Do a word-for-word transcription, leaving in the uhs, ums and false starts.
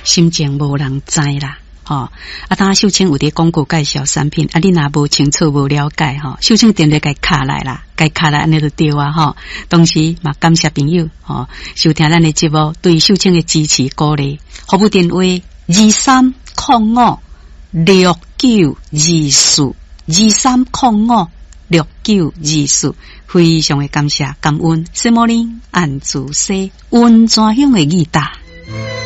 心情无人知啦。吼、哦，啊，当秀清有啲广告介绍产品，啊，你若无清楚无了解吼，秀清点咧该卡来啦，该卡来安尼就对啊吼。同时嘛，感谢朋友吼、哦，收听咱的节目，对秀清的支持鼓励。服务电话二三零五六九二四二三零五六九二四，非常的感谢感恩，什么呢？按住西温泉乡的义大。